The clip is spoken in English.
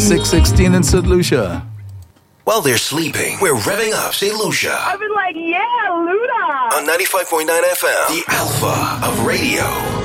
616 in St. Lucia. While they're sleeping, we're revving up St. Lucia. I've been like, yeah, Luda. On 95.9 FM, the Alpha of Radio.